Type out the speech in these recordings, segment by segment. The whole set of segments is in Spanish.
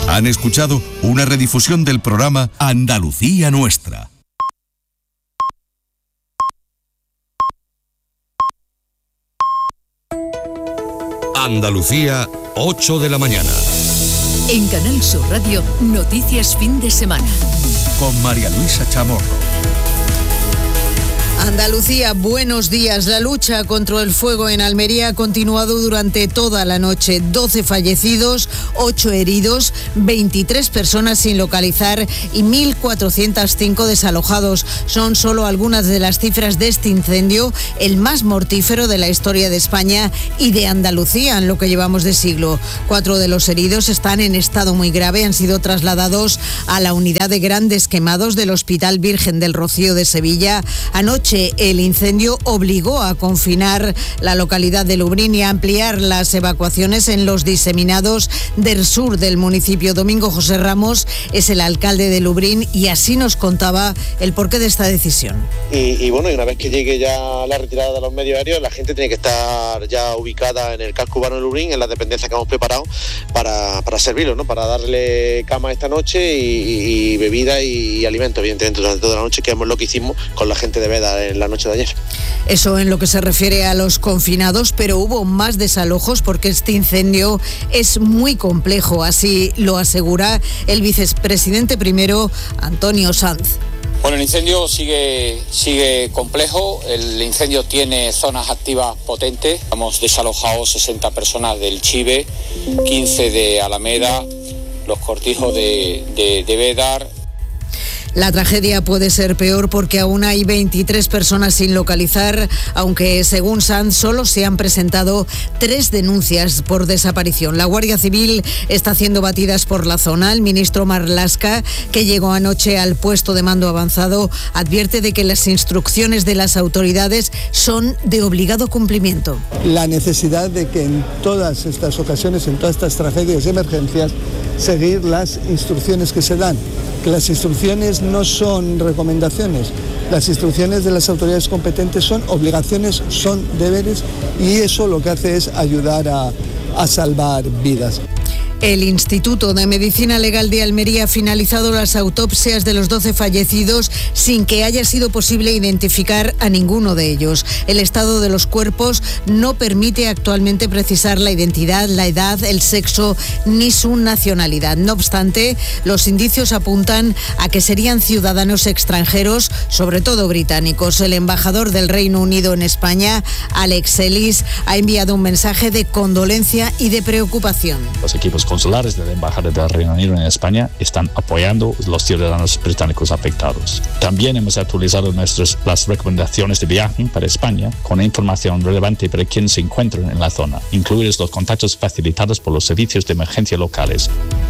Han escuchado una redifusión del programa Andalucía Nuestra. Andalucía, 8 de la mañana. En Canal Sur Radio, Noticias Fin de Semana. Con María Luisa Chamorro. Andalucía, buenos días. La lucha contra el fuego en Almería ha continuado durante toda la noche. 12 fallecidos, 8 heridos, 23 personas sin localizar y 1.405 desalojados. Son solo algunas de las cifras de este incendio, el más mortífero de la historia de España y de Andalucía en lo que llevamos de siglo. 4 de los heridos están en estado muy grave. Han sido trasladados a la unidad de grandes quemados del Hospital Virgen del Rocío de Sevilla. Anoche el incendio obligó a confinar la localidad de Lubrín y a ampliar las evacuaciones en los diseminados del sur del municipio. Domingo José Ramos es el alcalde de Lubrín y así nos contaba el porqué de esta decisión. Y bueno, y una vez que llegue ya la retirada de los medios aéreos, la gente tiene que estar ya ubicada en el casco urbano de Lubrín, en la dependencia que hemos preparado para servirlo, ¿no? Para darle cama esta noche y bebida y alimento, evidentemente, durante toda la noche, que es lo que hicimos con la gente de Veda en la noche de ayer. Eso en lo que se refiere a los confinados, pero hubo más desalojos porque este incendio es muy complejo, así lo asegura el vicepresidente primero, Antonio Sanz. Bueno, el incendio sigue complejo, el incendio tiene zonas activas potentes, hemos desalojado 60 personas del Chive, 15 de Alameda, los cortijos de Bédar. La tragedia puede ser peor porque aún hay 23 personas sin localizar, aunque según Sanz solo se han presentado 3 denuncias por desaparición. La Guardia Civil está haciendo batidas por la zona. El ministro Marlaska, que llegó anoche al puesto de mando avanzado, advierte de que las instrucciones de las autoridades son de obligado cumplimiento. La necesidad de que en todas estas ocasiones, en todas estas tragedias y emergencias, seguir las instrucciones que se dan. Que las instrucciones no son recomendaciones, las instrucciones de las autoridades competentes son obligaciones, son deberes y eso lo que hace es ayudar a salvar vidas. El Instituto de Medicina Legal de Almería ha finalizado las autopsias de los 12 fallecidos sin que haya sido posible identificar a ninguno de ellos. El estado de los cuerpos no permite actualmente precisar la identidad, la edad, el sexo ni su nacionalidad. No obstante, los indicios apuntan a que serían ciudadanos extranjeros, sobre todo británicos. El embajador del Reino Unido en España, Alex Ellis, ha enviado un mensaje de condolencia y de preocupación. Los equipos consulares de la Embajada del Reino Unido en España están apoyando a los ciudadanos británicos afectados. También hemos actualizado las recomendaciones de viaje para España con información relevante para quienes se encuentran en la zona, incluidos los contactos facilitados por los servicios de emergencia locales.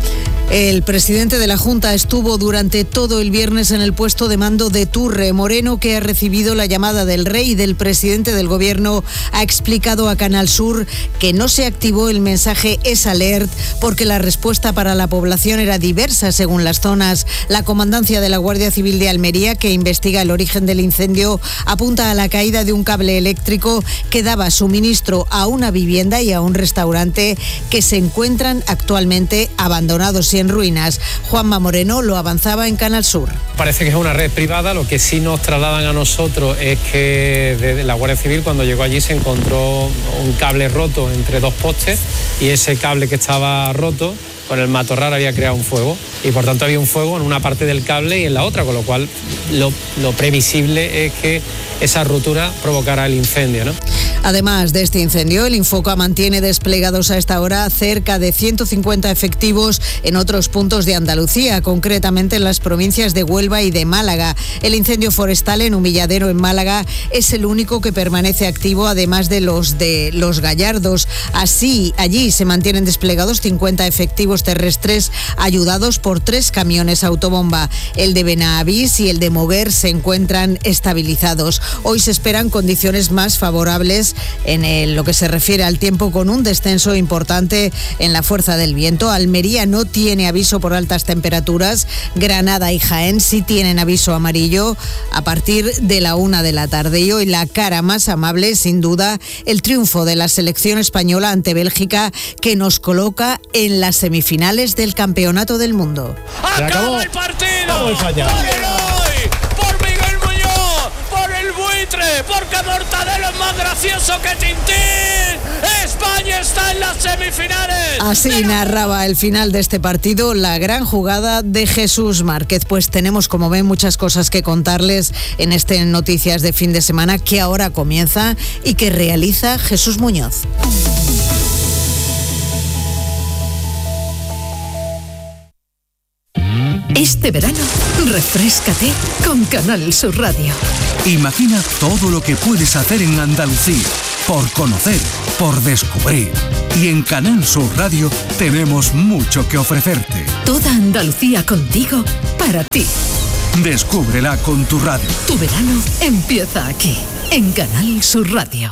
El presidente de la Junta estuvo durante todo el viernes en el puesto de mando de Turre. Moreno, que ha recibido la llamada del rey y del presidente del gobierno, ha explicado a Canal Sur que no se activó el mensaje S-Alert porque la respuesta para la población era diversa según las zonas. La comandancia de la Guardia Civil de Almería, que investiga el origen del incendio, apunta a la caída de un cable eléctrico que daba suministro a una vivienda y a un restaurante que se encuentran actualmente abandonados y en ruinas. Juanma Moreno lo avanzaba en Canal Sur. Parece que es una red privada. Lo que sí nos trasladan a nosotros es que desde la Guardia Civil, cuando llegó allí, se encontró un cable roto entre 2 postes y ese cable que estaba roto con el matorral había creado un fuego y por tanto había un fuego en una parte del cable y en la otra, con lo cual lo previsible es que esa ruptura provocara el incendio, ¿no? Además de este incendio, el Infoca mantiene desplegados a esta hora cerca de 150 efectivos en otros puntos de Andalucía, concretamente en las provincias de Huelva y de Málaga. El incendio forestal en Humilladero, en Málaga, es el único que permanece activo, además de los Gallardos. Así, allí se mantienen desplegados 50 efectivos terrestres ayudados por 3 camiones autobomba. El de Benavís y el de Moguer se encuentran estabilizados. Hoy se esperan condiciones más favorables en lo que se refiere al tiempo, con un descenso importante en la fuerza del viento. Almería no tiene tiene aviso por altas temperaturas. Granada y Jaén sí tienen aviso amarillo a partir de la 1 de la tarde. Y hoy la cara más amable, sin duda, el triunfo de la selección española ante Bélgica, que nos coloca en las semifinales del Campeonato del Mundo. ¡Acabó el partido! ¡Por Miguel Muñoz! ¡Por el buitre! ¡Porque Mortadelo es más gracioso que Tintín! ¡España está en las semifinales! Así narraba el final de este partido la gran jugada de Jesús Márquez. Pues tenemos, como ven, muchas cosas que contarles en este Noticias de Fin de Semana que ahora comienza y que realiza Jesús Muñoz. Este verano, refréscate con Canal Sur Radio. Imagina todo lo que puedes hacer en Andalucía, por conocer, por descubrir. Y en Canal Sur Radio tenemos mucho que ofrecerte. Toda Andalucía contigo, para ti. Descúbrela con tu radio. Tu verano empieza aquí, en Canal Sur Radio.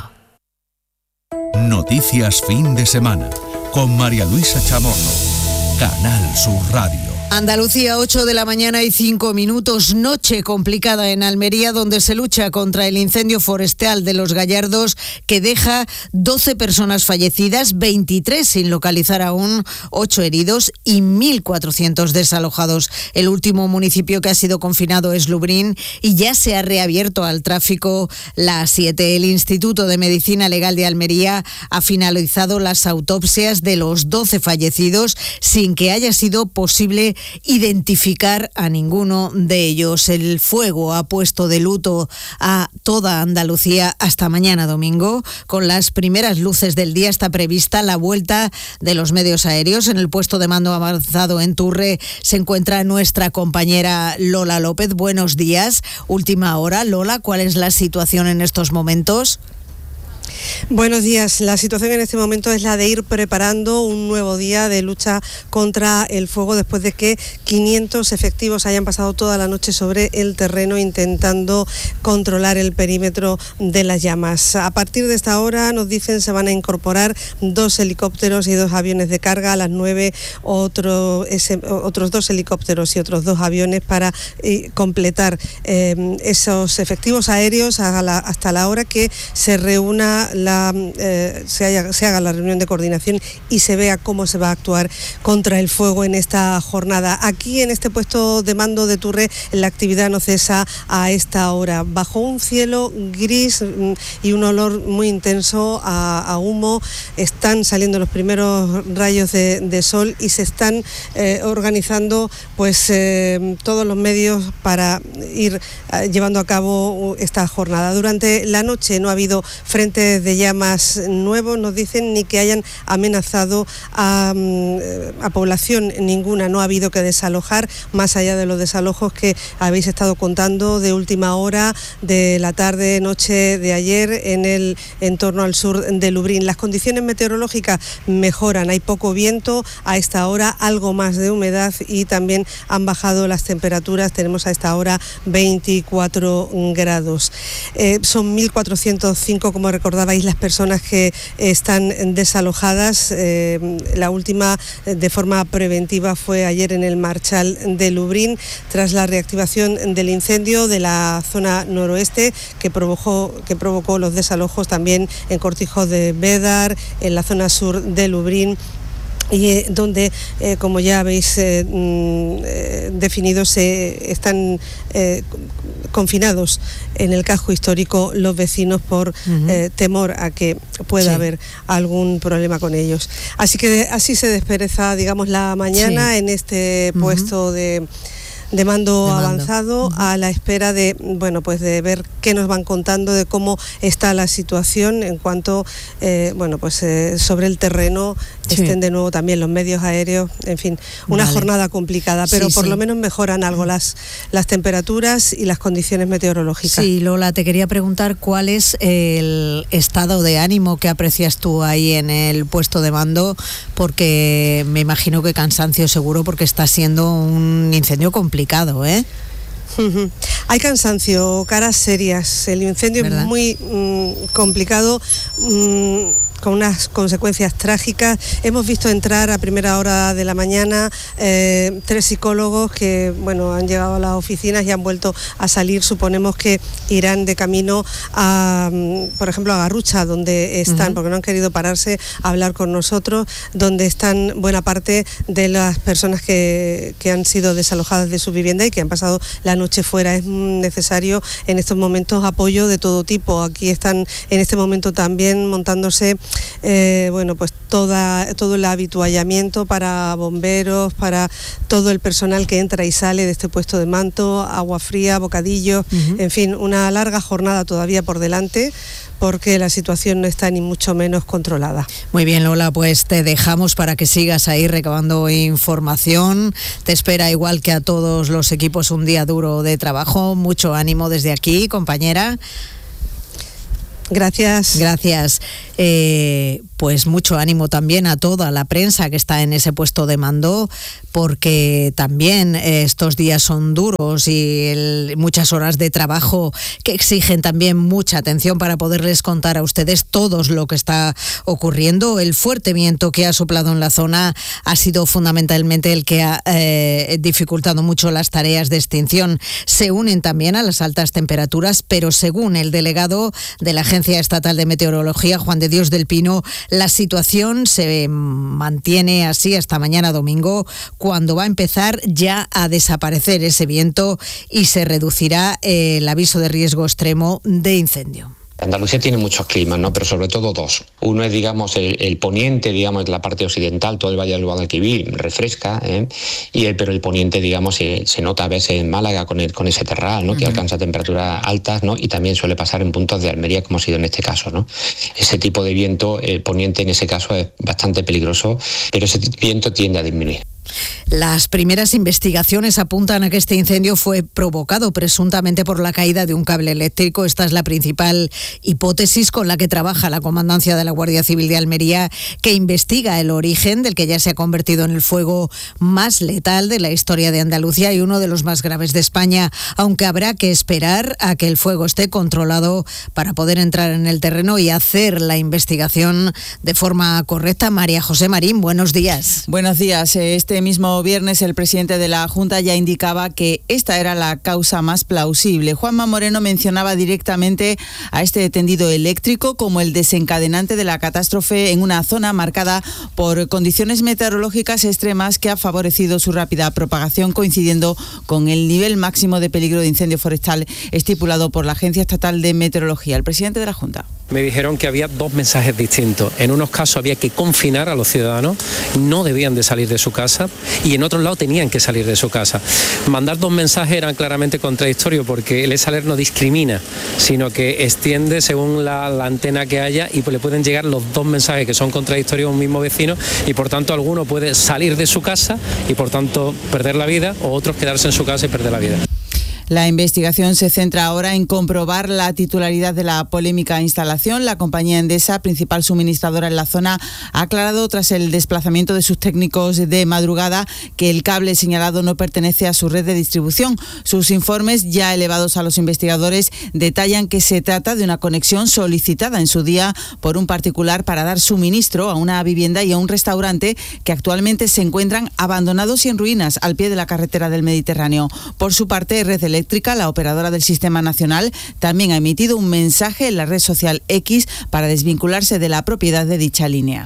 Noticias Fin de Semana, con María Luisa Chamorro. Canal Sur Radio. Andalucía, 8 de la mañana y 5 minutos. Noche complicada en Almería, donde se lucha contra el incendio forestal de Los Gallardos, que deja 12 personas fallecidas, 23 sin localizar aún, 8 heridos y 1.400 desalojados. El último municipio que ha sido confinado es Lubrién y ya se ha reabierto al tráfico la A7. El Instituto de Medicina Legal de Almería ha finalizado las autopsias de los 12 fallecidos sin que haya sido posible identificar a ninguno de ellos. El fuego ha puesto de luto a toda Andalucía hasta mañana domingo. Con las primeras luces del día está prevista la vuelta de los medios aéreos. En el puesto de mando avanzado en Turre se encuentra nuestra compañera Lola López. Buenos días. Última hora. Lola, ¿cuál es la situación en estos momentos? Buenos días. La situación en este momento es la de ir preparando un nuevo día de lucha contra el fuego después de que 500 efectivos hayan pasado toda la noche sobre el terreno intentando controlar el perímetro de las llamas. A partir de esta hora, nos dicen, se van a incorporar 2 helicópteros y 2 aviones de carga. A las 9 otros 2 helicópteros y otros 2 aviones para completar esos efectivos aéreos hasta la hora que se reúna se haga la reunión de coordinación y se vea cómo se va a actuar contra el fuego en esta jornada. Aquí en este puesto de mando de Turre la actividad no cesa a esta hora. Bajo un cielo gris y un olor muy intenso a humo, están saliendo los primeros rayos de sol y se están organizando todos los medios para ir llevando a cabo esta jornada. Durante la noche no ha habido frentes de llamas nuevos, nos dicen, ni que hayan amenazado a población ninguna. No ha habido que desalojar, más allá de los desalojos que habéis estado contando de última hora, de la tarde, noche de ayer, en el entorno al sur de Lubrién. Las condiciones meteorológicas mejoran, hay poco viento a esta hora, algo más de humedad y también han bajado las temperaturas. Tenemos a esta hora 24 grados. Son 1.405, como recordabais, las personas que están desalojadas. La última de forma preventiva fue ayer en el Marchal de Lubrién, tras la reactivación del incendio de la zona noroeste que provocó los desalojos también en Cortijo de Bédar, en la zona sur de Lubrién, y donde, como ya habéis definido, se están confinados en el casco histórico los vecinos por temor a que pueda haber algún problema con ellos. Así que así se despereza, digamos, la mañana en este puesto de mando avanzado, a la espera de ver qué nos van contando de cómo está la situación en cuanto sobre el terreno estén de nuevo también los medios aéreos. En fin, una jornada complicada, pero por lo menos mejoran algo las temperaturas y las condiciones meteorológicas. Sí, Lola, te quería preguntar cuál es el estado de ánimo que aprecias tú ahí en el puesto de mando, porque me imagino que cansancio seguro, porque está siendo un incendio complicado, ¿eh? Hay cansancio, caras serias. El incendio es muy complicado. con unas consecuencias trágicas. Hemos visto entrar a primera hora de la mañana 3 psicólogos que, bueno, han llegado a las oficinas y han vuelto a salir. Suponemos que irán de camino a, por ejemplo, a Garrucha, donde están, porque no han querido pararse a hablar con nosotros, donde están buena parte de las personas que han sido desalojadas de su vivienda y que han pasado la noche fuera. Es necesario en estos momentos apoyo de todo tipo. Aquí están en este momento también montándose pues todo el habituallamiento para bomberos, para todo el personal que entra y sale de este puesto de Manto, agua fría, bocadillos, en fin, una larga jornada todavía por delante, porque la situación no está ni mucho menos controlada. Muy bien, Lola, pues te dejamos para que sigas ahí recabando información. Te espera, igual que a todos los equipos, un día duro de trabajo. Mucho ánimo desde aquí, compañera. Gracias. Gracias. Pues mucho ánimo también a toda la prensa que está en ese puesto de mando, porque también estos días son duros y muchas horas de trabajo que exigen también mucha atención para poderles contar a ustedes todo lo que está ocurriendo. El fuerte viento que ha soplado en la zona ha sido fundamentalmente el que ha dificultado mucho las tareas de extinción. Se unen también a las altas temperaturas, pero según el delegado de la Agencia Estatal de Meteorología, Juan de Dios del Pino, la situación se mantiene así hasta mañana domingo, cuando va a empezar ya a desaparecer ese viento y se reducirá el aviso de riesgo extremo de incendio. Andalucía tiene muchos climas, ¿no? Pero sobre todo dos. Uno es, digamos, el poniente, digamos, la parte occidental, todo el Valle del Guadalquivir, refresca, pero el poniente, digamos, se nota a veces en Málaga con ese terral, ¿no? Que alcanza temperaturas altas, ¿no? Y también suele pasar en puntos de Almería, como ha sido en este caso, ¿no? Ese tipo de viento, el poniente en ese caso es bastante peligroso, pero ese viento tiende a disminuir. Las primeras investigaciones apuntan a que este incendio fue provocado presuntamente por la caída de un cable eléctrico. Esta es la principal hipótesis con la que trabaja la Comandancia de la Guardia Civil de Almería, que investiga el origen del que ya se ha convertido en el fuego más letal de la historia de Andalucía y uno de los más graves de España, aunque habrá que esperar a que el fuego esté controlado para poder entrar en el terreno y hacer la investigación de forma correcta. María José Marín, buenos días. Buenos días. Este mismo viernes el presidente de la Junta ya indicaba que esta era la causa más plausible. Juanma Moreno mencionaba directamente a este tendido eléctrico como el desencadenante de la catástrofe en una zona marcada por condiciones meteorológicas extremas que ha favorecido su rápida propagación, coincidiendo con el nivel máximo de peligro de incendio forestal estipulado por la Agencia Estatal de Meteorología. El presidente de la Junta. Me dijeron que había dos mensajes distintos. En unos casos había que confinar a los ciudadanos, no debían de salir de su casa, y en otros lados tenían que salir de su casa. Mandar dos mensajes eran claramente contradictorios, porque el ESALER no discrimina, sino que extiende según la antena que haya, y pues le pueden llegar los dos mensajes que son contradictorios a un mismo vecino, y por tanto alguno puede salir de su casa y por tanto perder la vida, o otros quedarse en su casa y perder la vida. La investigación se centra ahora en comprobar la titularidad de la polémica instalación. La compañía Endesa, principal suministradora en la zona, ha aclarado tras el desplazamiento de sus técnicos de madrugada que el cable señalado no pertenece a su red de distribución. Sus informes, ya elevados a los investigadores, detallan que se trata de una conexión solicitada en su día por un particular para dar suministro a una vivienda y a un restaurante que actualmente se encuentran abandonados y en ruinas al pie de la carretera del Mediterráneo. Por su parte, Red Eléctrica, la operadora del Sistema Nacional, también ha emitido un mensaje en la red social X para desvincularse de la propiedad de dicha línea.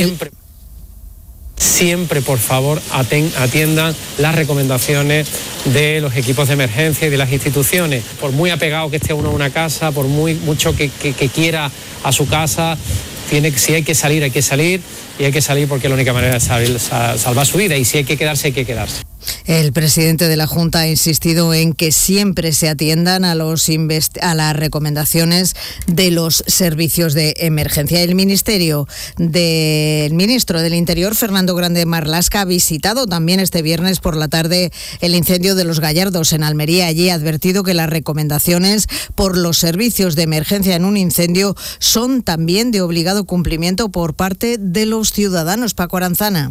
Siempre, por favor, atiendan las recomendaciones de los equipos de emergencia y de las instituciones. Por muy apegado que esté uno a una casa, por mucho que quiera a su casa, si hay que salir, hay que salir, y hay que salir porque la única manera de salvar su vida, y si hay que quedarse, hay que quedarse. El presidente de la Junta ha insistido en que siempre se atiendan a las recomendaciones de los servicios de emergencia. El ministro del Interior, Fernando Grande Marlaska, ha visitado también este viernes por la tarde el incendio de Los Gallardos en Almería. Allí ha advertido que las recomendaciones por los servicios de emergencia en un incendio son también de obligado cumplimiento por parte de los ciudadanos. Paco Aranzana.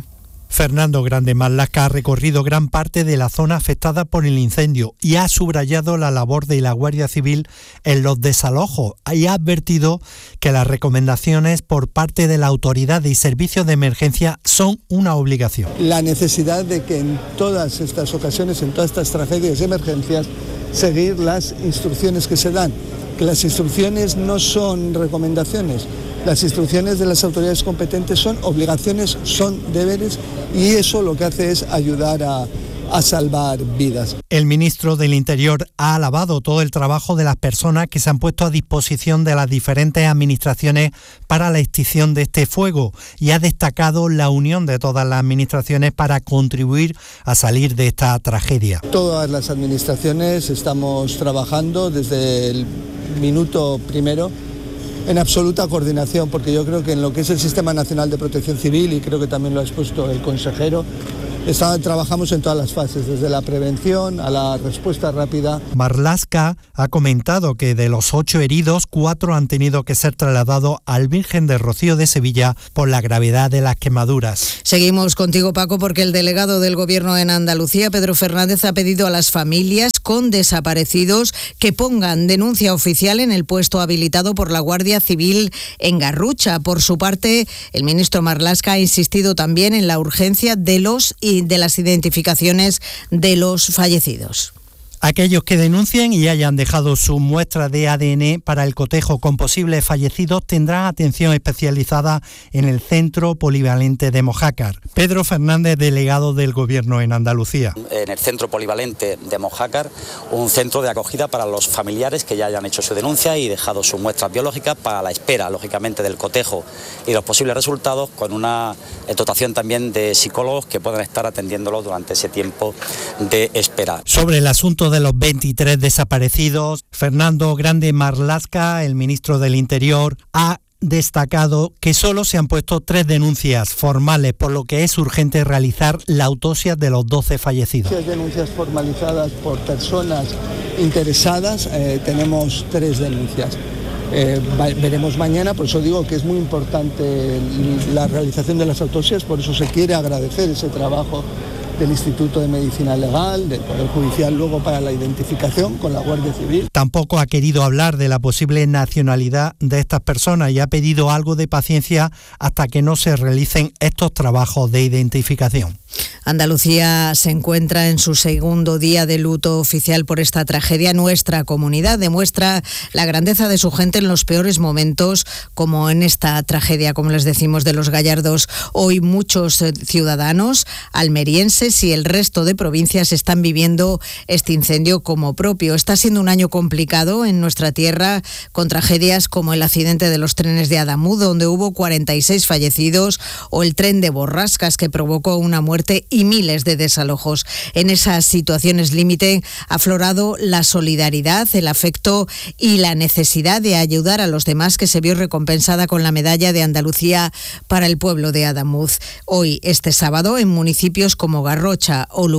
Fernando Grande Marlaska ha recorrido gran parte de la zona afectada por el incendio y ha subrayado la labor de la Guardia Civil en los desalojos y ha advertido que las recomendaciones por parte de la autoridad y servicios de emergencia son una obligación. La necesidad de que en todas estas ocasiones, en todas estas tragedias y emergencias, seguir las instrucciones que se dan. Que las instrucciones no son recomendaciones, las instrucciones de las autoridades competentes son obligaciones, son deberes y eso lo que hace es ayudar a salvar vidas. El ministro del Interior ha alabado todo el trabajo de las personas que se han puesto a disposición de las diferentes administraciones para la extinción de este fuego y ha destacado la unión de todas las administraciones para contribuir a salir de esta tragedia. Todas las administraciones estamos trabajando desde el minuto primero en absoluta coordinación, porque yo creo que en lo que es el Sistema Nacional de Protección Civil, y creo que también lo ha expuesto el consejero, trabajamos en todas las fases, desde la prevención a la respuesta rápida. Marlaska ha comentado que de los 8 heridos, 4 han tenido que ser trasladados al Virgen de Rocío de Sevilla por la gravedad de las quemaduras. Seguimos contigo, Paco, porque el delegado del Gobierno en Andalucía, Pedro Fernández, ha pedido a las familias con desaparecidos que pongan denuncia oficial en el puesto habilitado por la Guardia Civil en Garrucha. Por su parte, el ministro Marlaska ha insistido también en la urgencia de las identificaciones de los fallecidos. Aquellos que denuncien y hayan dejado su muestra de ADN para el cotejo con posibles fallecidos tendrán atención especializada en el Centro Polivalente de Mojácar. Pedro Fernández, delegado del Gobierno en Andalucía. En el Centro Polivalente de Mojácar, un centro de acogida para los familiares que ya hayan hecho su denuncia y dejado sus muestras biológicas para la espera, lógicamente, del cotejo y los posibles resultados, con una dotación también de psicólogos que puedan estar atendiéndolos durante ese tiempo de espera. Sobre el asunto de los 23 desaparecidos, Fernando Grande Marlaska, el ministro del Interior, ha destacado que solo se han puesto 3 denuncias formales, por lo que es urgente realizar la autopsia de los 12 fallecidos. Denuncias formalizadas por personas interesadas, tenemos 3 denuncias. Veremos mañana, por eso digo que es muy importante la realización de las autopsias, por eso se quiere agradecer ese trabajo del Instituto de Medicina Legal, del Poder Judicial, luego para la identificación con la Guardia Civil. Tampoco ha querido hablar de la posible nacionalidad de estas personas y ha pedido algo de paciencia hasta que no se realicen estos trabajos de identificación. Andalucía se encuentra en su segundo día de luto oficial por esta tragedia. Nuestra comunidad demuestra la grandeza de su gente en los peores momentos, como en esta tragedia, como les decimos, de Los Gallardos. Hoy muchos ciudadanos almerienses y el resto de provincias están viviendo este incendio como propio. Está siendo un año complicado en nuestra tierra, con tragedias como el accidente de los trenes de Adamuz, donde hubo 46 fallecidos, o el tren de Borrascas, que provocó una muerte y miles de desalojos. En esas situaciones límite ha aflorado la solidaridad, el afecto y la necesidad de ayudar a los demás, que se vio recompensada con la medalla de Andalucía para el pueblo de Adamuz. Hoy, este sábado, en municipios como Garrucha o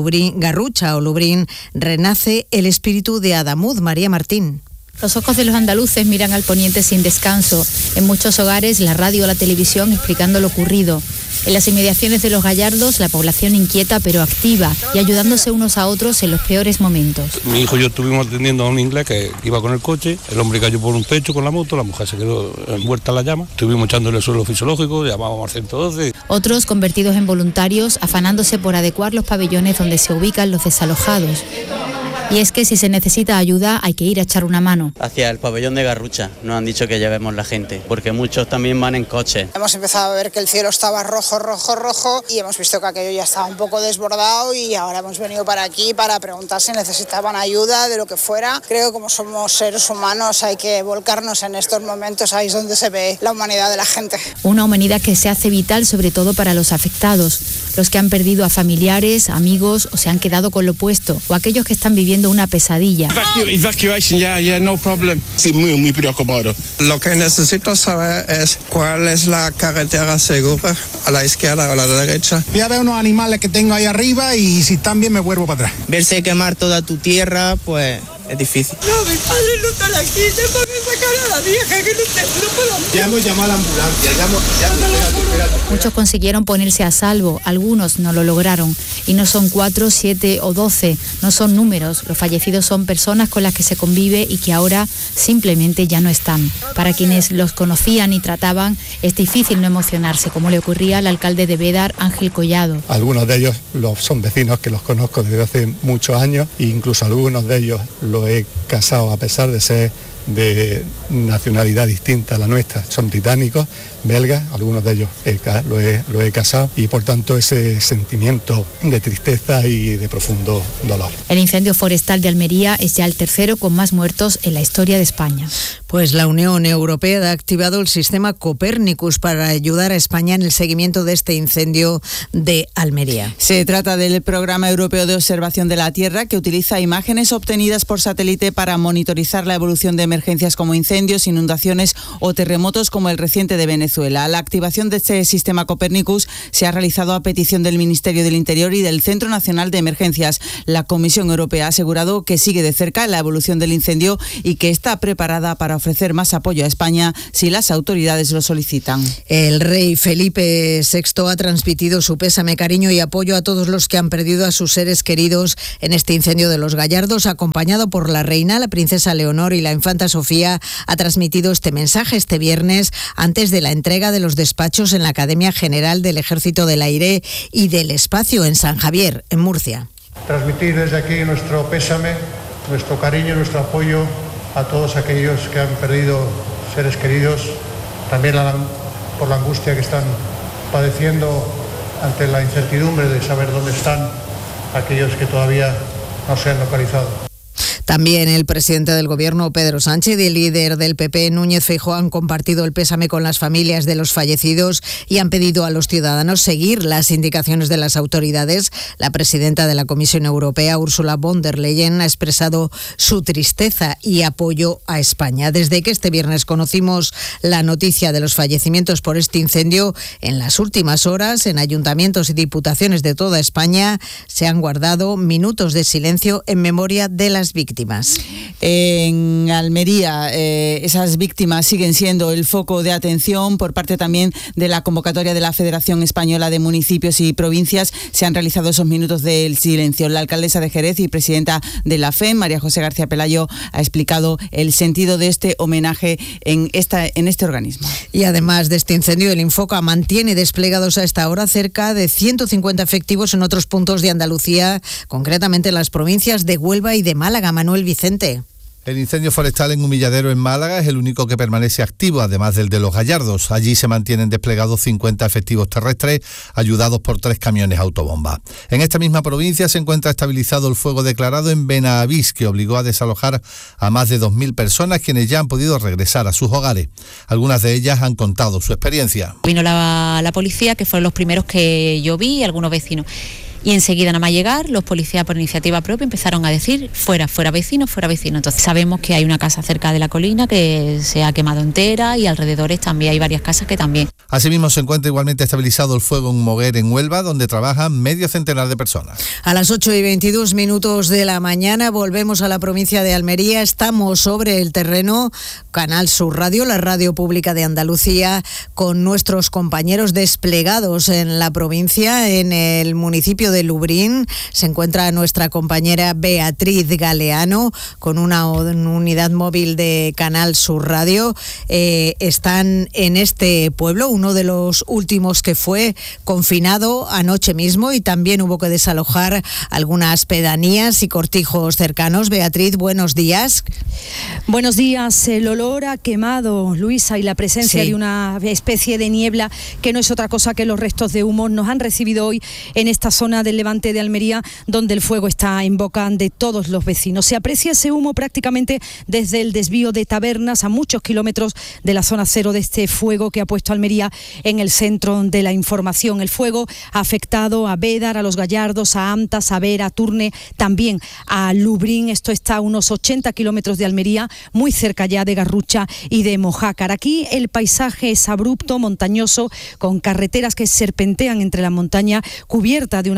Lubrín, renace el espíritu de Adamuz. María Martín. Los ojos de los andaluces miran al poniente sin descanso. En muchos hogares, la radio o la televisión explicando lo ocurrido. En las inmediaciones de Los Gallardos, la población inquieta pero activa y ayudándose unos a otros en los peores momentos. Mi hijo y yo estuvimos atendiendo a un inglés que iba con el coche, el hombre cayó por un techo con la moto, la mujer se quedó envuelta en la llama, estuvimos echándole el suelo fisiológico, llamábamos al 112. Otros, convertidos en voluntarios, afanándose por adecuar los pabellones donde se ubican los desalojados. Y es que si se necesita ayuda hay que ir a echar una mano. Hacia el pabellón de Garrucha nos han dicho que llevemos la gente, porque muchos también van en coche. Hemos empezado a ver que el cielo estaba rojo y hemos visto que aquello ya estaba un poco desbordado y ahora hemos venido para aquí para preguntar si necesitaban ayuda, de lo que fuera. Creo que como somos seres humanos hay que volcarnos en estos momentos, ahí es donde se ve la humanidad de la gente. Una humanidad que se hace vital sobre todo para los afectados, los que han perdido a familiares, amigos o se han quedado con lo opuesto, o aquellos que están viviendo una pesadilla. Evacuation, no problem. Sí, muy preocupado. Lo que necesito saber es cuál es la carretera segura, a la izquierda o a la derecha. Voy a ver unos animales que tengo ahí arriba y si están bien me vuelvo para atrás. Verse quemar toda tu tierra, pues es difícil. No, mi padre no está aquí, tengo que sacar a la vieja que no puedo. Ya hemos llamado a la ambulancia, espérate. Muchos consiguieron ponerse a salvo, algunos no lo lograron. Y no son 4, 7 o 12, no son números. Los fallecidos son personas con las que se convive y que ahora simplemente ya no están. Para quienes los conocían y trataban, es difícil no emocionarse, como le ocurría al alcalde de Bédar, Ángel Collado. Algunos de ellos son vecinos que los conozco desde hace muchos años e incluso algunos de ellos los he casado a pesar de ser de nacionalidad distinta a la nuestra. Son británicos, belgas, algunos de ellos lo he casado y por tanto ese sentimiento de tristeza y de profundo dolor. El incendio forestal de Almería es ya el tercero con más muertos en la historia de España. Pues la Unión Europea ha activado el sistema Copernicus para ayudar a España en el seguimiento de este incendio de Almería. Se trata del Programa Europeo de Observación de la Tierra, que utiliza imágenes obtenidas por satélite para monitorizar la evolución de emergencias como incendios, inundaciones o terremotos como el reciente de Venezuela. La activación de este sistema Copernicus se ha realizado a petición del Ministerio del Interior y del Centro Nacional de Emergencias. La Comisión Europea ha asegurado que sigue de cerca la evolución del incendio y que está preparada para ofrecer más apoyo a España si las autoridades lo solicitan. El rey Felipe VI ha transmitido su pésame, cariño y apoyo a todos los que han perdido a sus seres queridos en este incendio de los Gallardos. Acompañado por la reina, la princesa Leonor y la infanta Sofía, ha transmitido este mensaje este viernes antes de la entrega de los despachos en la Academia General del Ejército del Aire y del Espacio en San Javier, en Murcia. Transmitir desde aquí nuestro pésame, nuestro cariño, nuestro apoyo a todos aquellos que han perdido seres queridos, también por la angustia que están padeciendo ante la incertidumbre de saber dónde están aquellos que todavía no se han localizado. También el presidente del Gobierno, Pedro Sánchez, y el líder del PP, Núñez Feijóo, han compartido el pésame con las familias de los fallecidos y han pedido a los ciudadanos seguir las indicaciones de las autoridades. La presidenta de la Comisión Europea, Ursula von der Leyen, ha expresado su tristeza y apoyo a España. Desde que este viernes conocimos la noticia de los fallecimientos por este incendio, en las últimas horas, en ayuntamientos y diputaciones de toda España, se han guardado minutos de silencio en memoria de las víctimas. En Almería, esas víctimas siguen siendo el foco de atención por parte también de la convocatoria de la Federación Española de Municipios y Provincias. Se han realizado esos minutos del silencio. La alcaldesa de Jerez y presidenta de la FEM, María José García Pelayo, ha explicado el sentido de este homenaje en este organismo. Y además de este incendio, el Infoca mantiene desplegados a esta hora cerca de 150 efectivos en otros puntos de Andalucía, concretamente en las provincias de Huelva y de Málaga. Manuel Vicente. El incendio forestal en Humilladero, en Málaga, es el único que permanece activo, además del de los Gallardos. Allí se mantienen desplegados 50 efectivos terrestres, ayudados por 3 camiones autobomba. En esta misma provincia se encuentra estabilizado el fuego declarado en Benavís, que obligó a desalojar a más de 2.000 personas, quienes ya han podido regresar a sus hogares. Algunas de ellas han contado su experiencia. Vino la policía, que fueron los primeros que yo vi, algunos vecinos. Y enseguida nada más llegar, los policías por iniciativa propia empezaron a decir fuera vecino. Entonces sabemos que hay una casa cerca de la colina que se ha quemado entera y alrededores también hay varias casas que también. Asimismo se encuentra igualmente estabilizado el fuego en Moguer, en Huelva, donde trabajan medio centenar de personas. A las 8:22 de la mañana volvemos a la provincia de Almería. Estamos sobre el terreno, Canal Sur Radio, la radio pública de Andalucía, con nuestros compañeros desplegados en la provincia, en el municipio de Lubrín. Se encuentra nuestra compañera Beatriz Galeano con una unidad móvil de Canal Sur Radio. Están en este pueblo, uno de los últimos que fue confinado anoche mismo, y también hubo que desalojar algunas pedanías y cortijos cercanos. Beatriz, buenos días. Buenos días. El olor a quemado, Luisa, y la presencia de una especie de niebla que no es otra cosa que los restos de humo nos han recibido hoy en esta zona del levante de Almería, donde el fuego está en boca de todos los vecinos. Se aprecia ese humo prácticamente desde el desvío de Tabernas, a muchos kilómetros de la zona cero de este fuego que ha puesto Almería en el centro de la información. El fuego ha afectado a Bédar, a Los Gallardos, a Amtas, a Vera, a Turne, también a Lubrín. Esto está a unos 80 kilómetros de Almería, muy cerca ya de Garrucha y de Mojácar. Aquí el paisaje es abrupto, montañoso, con carreteras que serpentean entre la montaña, cubierta de una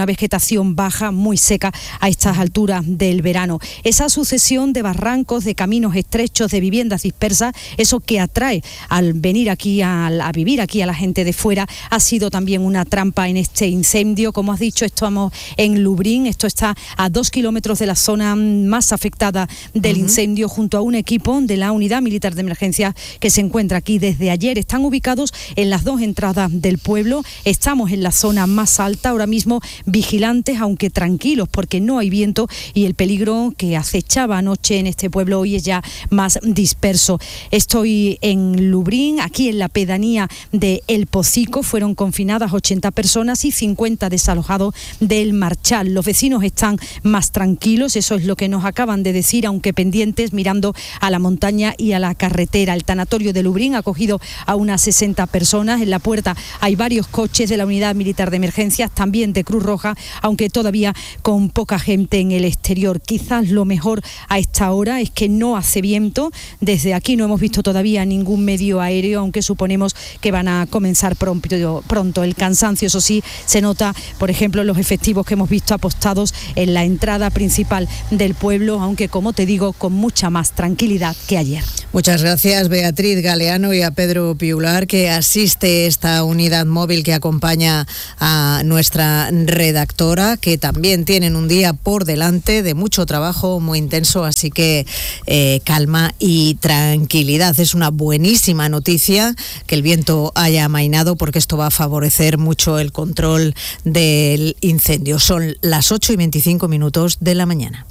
vegetación baja, muy seca a estas alturas del verano. Esa sucesión de barrancos, de caminos estrechos, de viviendas dispersas, eso que atrae al venir aquí, a vivir aquí a la gente de fuera, ha sido también una trampa en este incendio. Como has dicho, estamos en Lublin, esto está a 2 kilómetros de la zona más afectada del incendio, junto a un equipo de la Unidad Militar de Emergencia que se encuentra aquí desde ayer. Están ubicados en las dos entradas del pueblo, estamos en la zona más alta, ahora mismo vigilantes, aunque tranquilos, porque no hay viento y el peligro que acechaba anoche en este pueblo hoy es ya más disperso. Estoy en Lublin, aquí en la pedanía de El Pocico, fueron confinadas 80 personas y 50 desalojados del Marchal. Los vecinos están más tranquilos, eso es lo que nos acaban de decir, aunque pendientes, mirando a la montaña y a la carretera. El tanatorio de Lublin ha acogido a unas 60 personas. En la puerta hay varios coches de la Unidad Militar de Emergencias, también de Cruz Roja, aunque todavía con poca gente en el exterior. Quizás lo mejor a esta hora es que no hace viento. Desde aquí no hemos visto todavía ningún medio aéreo, aunque suponemos que van a comenzar pronto. El cansancio, eso sí, se nota, por ejemplo, los efectivos que hemos visto apostados en la entrada principal del pueblo, aunque, como te digo, con mucha más tranquilidad que ayer. Muchas gracias, Beatriz Galeano, y a Pedro Piular, que asiste esta unidad móvil que acompaña a nuestra redactora, que también tienen un día por delante de mucho trabajo, muy intenso, así que calma y tranquilidad. Es una buenísima noticia que el viento haya amainado, porque esto va a favorecer mucho el control del incendio. Son las 8:25 de la mañana.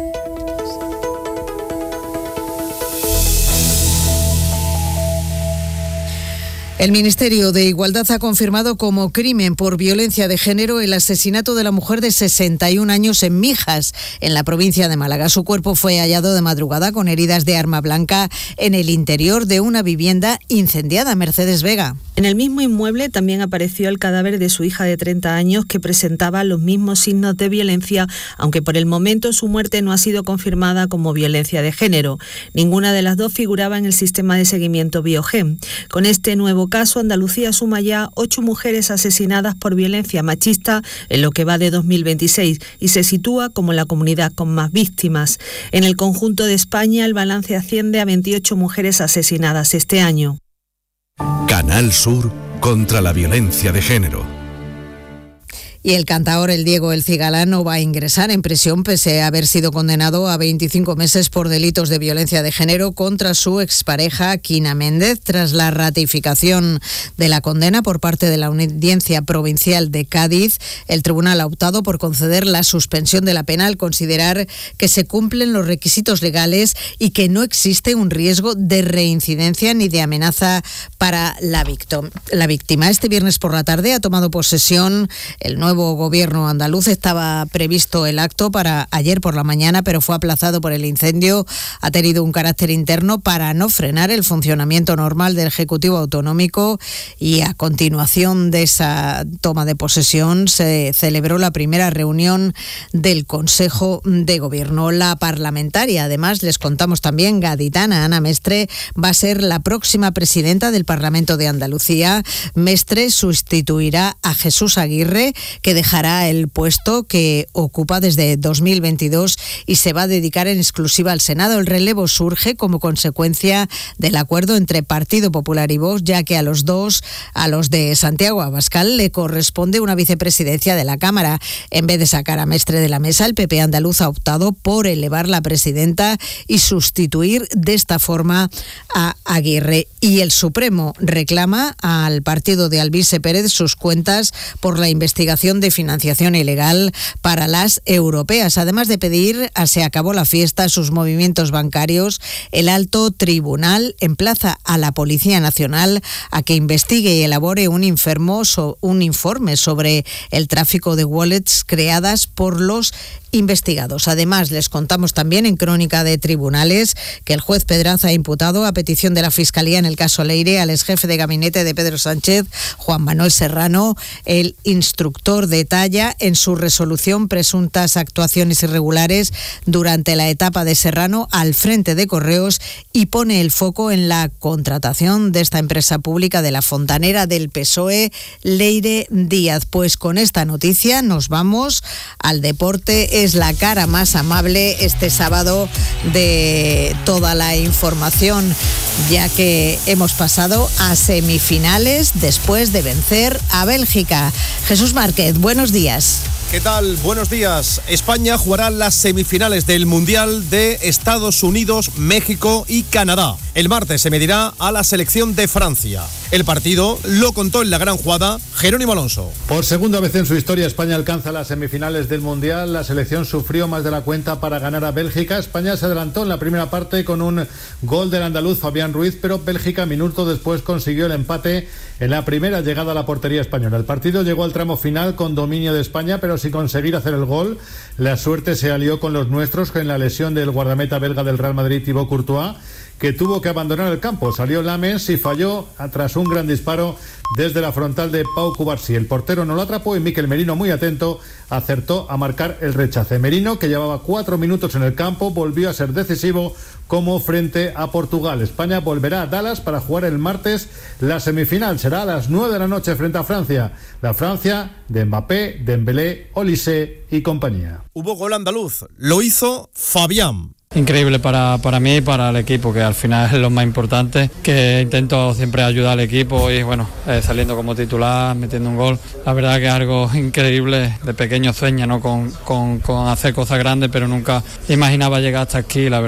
El Ministerio de Igualdad ha confirmado como crimen por violencia de género el asesinato de la mujer de 61 años en Mijas, en la provincia de Málaga. Su cuerpo fue hallado de madrugada con heridas de arma blanca en el interior de una vivienda incendiada. Mercedes Vega. En el mismo inmueble también apareció el cadáver de su hija de 30 años que presentaba los mismos signos de violencia, aunque por el momento su muerte no ha sido confirmada como violencia de género. Ninguna de las dos figuraba en el sistema de seguimiento Biogen. Con este nuevo caso, Andalucía suma ya 8 mujeres asesinadas por violencia machista en lo que va de 2026 y se sitúa como la comunidad con más víctimas. En el conjunto de España, el balance asciende a 28 mujeres asesinadas este año. Canal Sur contra la violencia de género. Y el cantaor El Diego El Cigala no va a ingresar en prisión pese a haber sido condenado a 25 meses por delitos de violencia de género contra su expareja Quina Méndez. Tras la ratificación de la condena por parte de la Audiencia Provincial de Cádiz, el tribunal ha optado por conceder la suspensión de la pena al considerar que se cumplen los requisitos legales y que no existe un riesgo de reincidencia ni de amenaza para la víctima. Este viernes por la tarde ha tomado posesión el nuevo gobierno andaluz. Estaba previsto el acto para ayer por la mañana, pero fue aplazado por el incendio. Ha tenido un carácter interno para no frenar el funcionamiento normal del Ejecutivo Autonómico, y a continuación de esa toma de posesión se celebró la primera reunión del Consejo de Gobierno. La parlamentaria, además, les contamos también, gaditana, Ana Mestre, va a ser la próxima presidenta del Parlamento de Andalucía. Mestre sustituirá a Jesús Aguirre, que dejará el puesto que ocupa desde 2022 y se va a dedicar en exclusiva al Senado. El relevo surge como consecuencia del acuerdo entre Partido Popular y Vox, ya que a los de Santiago Abascal le corresponde una vicepresidencia de la Cámara. En vez de sacar a Mestre de la mesa, el PP andaluz ha optado por elevar la presidenta y sustituir de esta forma a Aguirre. Y el Supremo reclama al partido de Alvise Pérez sus cuentas por la investigación de financiación ilegal para las europeas. Además de pedir a Se acabó la fiesta sus movimientos bancarios, el alto tribunal emplaza a la Policía Nacional a que investigue y elabore un informe sobre el tráfico de wallets creadas por los investigados. Además, les contamos también en Crónica de Tribunales que el juez Pedraza ha imputado, a petición de la Fiscalía en el caso Leire, al exjefe de gabinete de Pedro Sánchez, Juan Manuel Serrano, el instructor jugador detalla en su resolución presuntas actuaciones irregulares durante la etapa de Serrano al frente de Correos y pone el foco en la contratación de esta empresa pública de la fontanera del PSOE, Leire Díaz. Pues con esta noticia nos vamos al deporte. Es la cara más amable este sábado de toda la información, ya que hemos pasado a semifinales después de vencer a Bélgica. Jesús Márquez, buenos días. ¿Qué tal? Buenos días. España jugará las semifinales del Mundial de Estados Unidos, México y Canadá. El martes se medirá a la selección de Francia. El partido lo contó en la gran jugada Jerónimo Alonso. Por segunda vez en su historia, España alcanza las semifinales del Mundial. La selección sufrió más de la cuenta para ganar a Bélgica. España se adelantó en la primera parte con un gol del andaluz Fabián Ruiz, pero Bélgica minutos después consiguió el empate en la primera llegada a la portería española. El partido llegó al tramo final con dominio de España, pero sin conseguir hacer el gol. La suerte se alió con los nuestros con la lesión del guardameta belga del Real Madrid, Thibaut Courtois, que tuvo que abandonar el campo. Salió Lamens y falló tras un gran disparo desde la frontal de Pau Cubarsí. El portero no lo atrapó y Mikel Merino, muy atento, acertó a marcar el rechace. Merino, que llevaba 4 minutos en el campo, volvió a ser decisivo como frente a Portugal. España volverá a Dallas para jugar el martes la semifinal. Será a las 9 de la noche frente a Francia. La Francia de Mbappé, Dembélé, Olise y compañía. Hubo gol andaluz. Lo hizo Fabián. Increíble para mí y para el equipo, que al final es lo más importante, que intento siempre ayudar al equipo y bueno, saliendo como titular, metiendo un gol. La verdad que es algo increíble, de pequeño sueño, ¿no? con hacer cosas grandes, pero nunca imaginaba llegar hasta aquí. La verdad